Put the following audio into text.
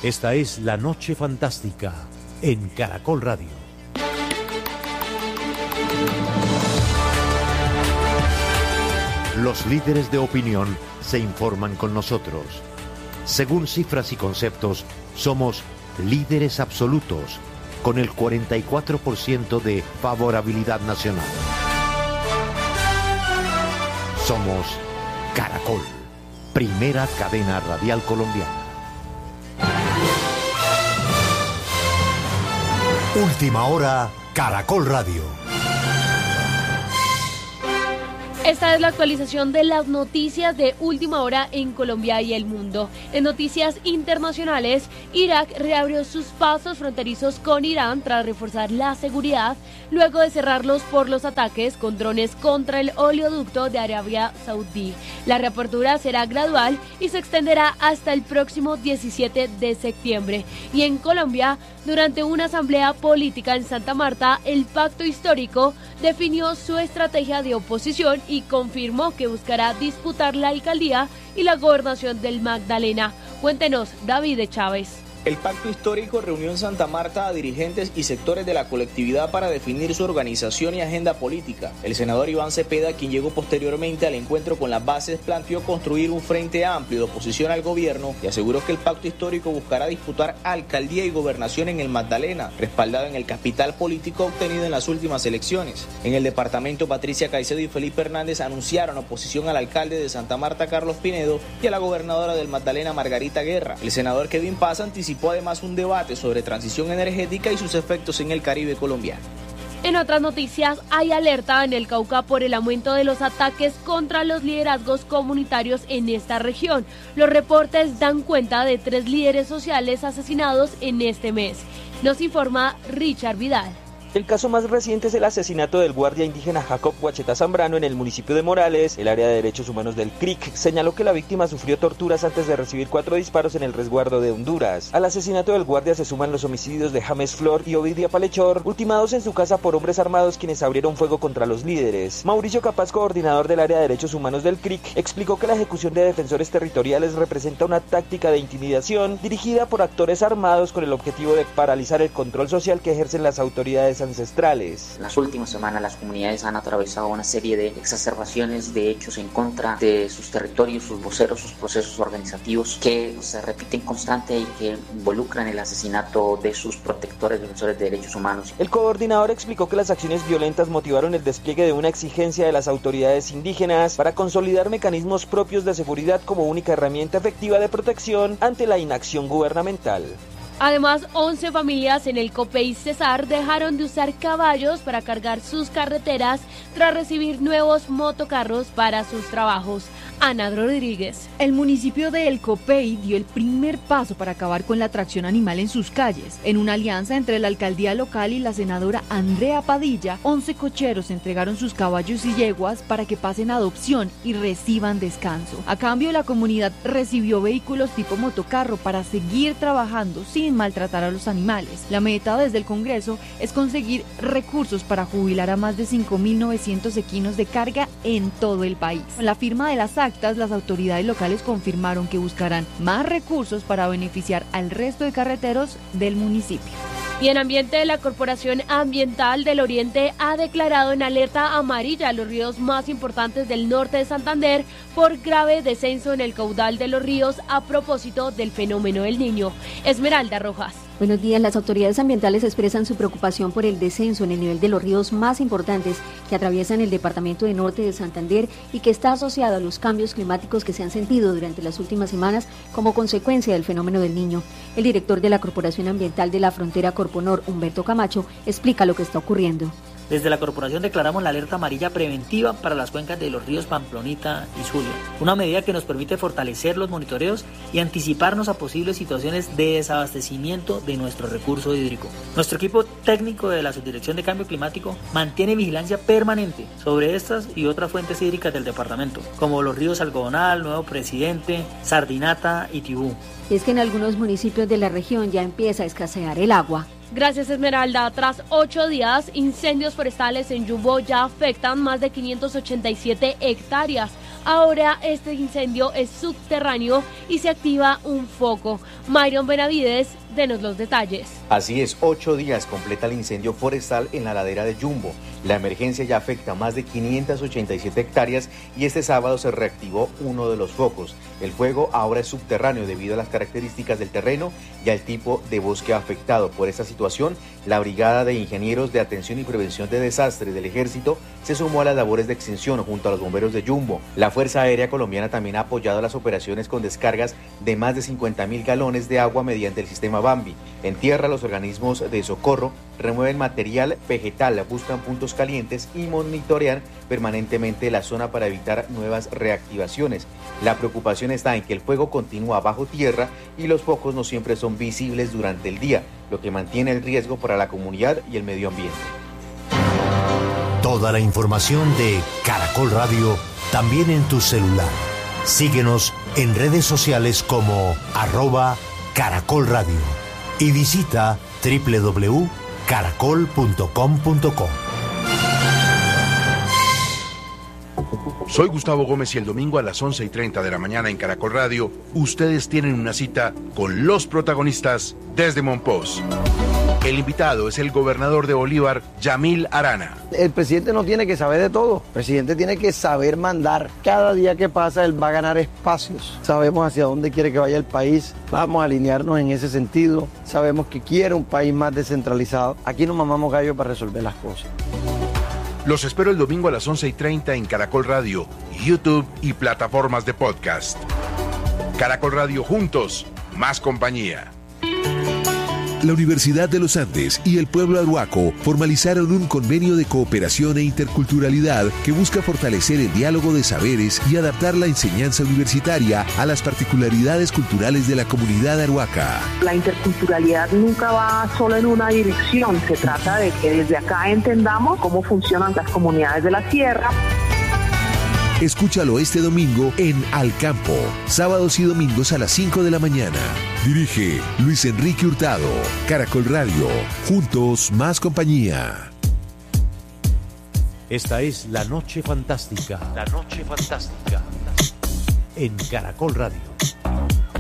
Esta es La Noche Fantástica en Caracol Radio. Los líderes de opinión se informan con nosotros. Según cifras y conceptos, somos líderes absolutos, con el 44% de favorabilidad nacional. Somos Caracol, primera cadena radial colombiana. Última hora, Caracol Radio. Esta es la actualización de las noticias de última hora en Colombia y el mundo. En noticias internacionales, Irak reabrió sus pasos fronterizos con Irán tras reforzar la seguridad, luego de cerrarlos por los ataques con drones contra el oleoducto de Arabia Saudí. La reapertura será gradual y se extenderá hasta el próximo 17 de septiembre. Y en Colombia, durante una asamblea política en Santa Marta, el Pacto Histórico definió su estrategia de oposición y confirmó que buscará disputar la alcaldía y la gobernación del Magdalena. Cuéntenos, David Chávez. El Pacto Histórico reunió en Santa Marta a dirigentes y sectores de la colectividad para definir su organización y agenda política. El senador Iván Cepeda, quien llegó posteriormente al encuentro con las bases, planteó construir un frente amplio de oposición al gobierno y aseguró que el Pacto Histórico buscará disputar alcaldía y gobernación en el Magdalena, respaldado en el capital político obtenido en las últimas elecciones. En el departamento, Patricia Caicedo y Felipe Hernández anunciaron oposición al alcalde de Santa Marta, Carlos Pinedo, y a la gobernadora del Magdalena, Margarita Guerra. El senador Kevin Paz anticipó además un debate sobre transición energética y sus efectos en el Caribe colombiano. En otras noticias, hay alerta en el Cauca por el aumento de los ataques contra los liderazgos comunitarios en esta región. Los reportes dan cuenta de 3 líderes sociales asesinados en este mes. Nos informa Richard Vidal. El caso más reciente es el asesinato del guardia indígena Jacob Guacheta Zambrano en el municipio de Morales. El área de derechos humanos del CRIC señaló que la víctima sufrió torturas antes de recibir 4 disparos en el resguardo de Honduras. Al asesinato del guardia se suman los homicidios de James Flor y Ovidia Palechor, ultimados en su casa por hombres armados quienes abrieron fuego contra los líderes. Mauricio Capaz, coordinador del área de derechos humanos del CRIC, explicó que la ejecución de defensores territoriales representa una táctica de intimidación dirigida por actores armados con el objetivo de paralizar el control social que ejercen las autoridades ancestrales. En las últimas semanas las comunidades han atravesado una serie de exacerbaciones de hechos en contra de sus territorios, sus voceros, sus procesos organizativos que se repiten constante y que involucran el asesinato de sus protectores, defensores de derechos humanos. El coordinador explicó que las acciones violentas motivaron el despliegue de una exigencia de las autoridades indígenas para consolidar mecanismos propios de seguridad como única herramienta efectiva de protección ante la inacción gubernamental. Además, 11 familias en el Copey Cesar dejaron de usar caballos para cargar sus carreteras tras recibir nuevos motocarros para sus trabajos. Ana Rodríguez. El municipio de El Copey dio el primer paso para acabar con la tracción animal en sus calles. En una alianza entre la alcaldía local y la senadora Andrea Padilla, 11 cocheros entregaron sus caballos y yeguas para que pasen a adopción y reciban descanso. A cambio, la comunidad recibió vehículos tipo motocarro para seguir trabajando sin maltratar a los animales. La meta desde el Congreso es conseguir recursos para jubilar a más de 5.900 equinos de carga en todo el país. Con la firma de las actas, las autoridades locales confirmaron que buscarán más recursos para beneficiar al resto de carreteros del municipio. Y en ambiente, la Corporación Ambiental del Oriente ha declarado en alerta amarilla los ríos más importantes del norte de Santander por grave descenso en el caudal de los ríos a propósito del fenómeno del Niño. Esmeralda Rojas. Buenos días. Las autoridades ambientales expresan su preocupación por el descenso en el nivel de los ríos más importantes que atraviesan el departamento de Norte de Santander y que está asociado a los cambios climáticos que se han sentido durante las últimas semanas como consecuencia del fenómeno del Niño. El director de la Corporación Ambiental de la Frontera Corponor, Humberto Camacho, explica lo que está ocurriendo. Desde la corporación declaramos la alerta amarilla preventiva para las cuencas de los ríos Pamplonita y Zulia, una medida que nos permite fortalecer los monitoreos y anticiparnos a posibles situaciones de desabastecimiento de nuestro recurso hídrico. Nuestro equipo técnico de la Subdirección de Cambio Climático mantiene vigilancia permanente sobre estas y otras fuentes hídricas del departamento, como los ríos Algodonal, Nuevo Presidente, Sardinata y Tibú. Es que en algunos municipios de la región ya empieza a escasear el agua. Gracias, Esmeralda. Tras 8 días, incendios forestales en Yumbo ya afectan más de 587 hectáreas. Ahora este incendio es subterráneo y se activa un foco. Myron Benavides, denos los detalles. Así es, 8 días completa el incendio forestal en la ladera de Yumbo. La emergencia ya afecta más de 587 hectáreas y este sábado se reactivó uno de los focos. El fuego ahora es subterráneo debido a las características del terreno y al tipo de bosque afectado. Por esta situación, la Brigada de Ingenieros de Atención y Prevención de Desastres del Ejército se sumó a las labores de extinción junto a los bomberos de Yumbo. La Fuerza Aérea Colombiana también ha apoyado las operaciones con descargas de más de 50.000 galones de agua mediante el sistema Bambi. En tierra, los organismos de socorro remueven material vegetal, buscan puntos calientes y monitorean permanentemente la zona para evitar nuevas reactivaciones. La preocupación está en que el fuego continúa bajo tierra y los focos no siempre son visibles durante el día, lo que mantiene el riesgo para la comunidad y el medio ambiente. Toda la información de Caracol Radio también en tu celular. Síguenos en redes sociales como @Caracol Radio y visita www.caracol.com.co. Soy Gustavo Gómez y el domingo a las 11:30 de la mañana en Caracol Radio, ustedes tienen una cita con los protagonistas desde Monpós. El invitado es el gobernador de Bolívar, Yamil Arana. El presidente no tiene que saber de todo, el presidente tiene que saber mandar. Cada día que pasa él va a ganar espacios. Sabemos hacia dónde quiere que vaya el país, vamos a alinearnos en ese sentido. Sabemos que quiere un país más descentralizado. Aquí nos mamamos gallo para resolver las cosas. Los espero el domingo a las 11:30 en Caracol Radio, YouTube y plataformas de podcast. Caracol Radio, juntos, más compañía. La Universidad de los Andes y el pueblo arhuaco formalizaron un convenio de cooperación e interculturalidad que busca fortalecer el diálogo de saberes y adaptar la enseñanza universitaria a las particularidades culturales de la comunidad arhuaca. La interculturalidad nunca va solo en una dirección, se trata de que desde acá entendamos cómo funcionan las comunidades de la sierra. Escúchalo este domingo en Al Campo, sábados y domingos a las 5 de la mañana. Dirige Luis Enrique Hurtado. Caracol Radio, juntos más compañía. Esta es La Noche Fantástica. La Noche Fantástica. En Caracol Radio.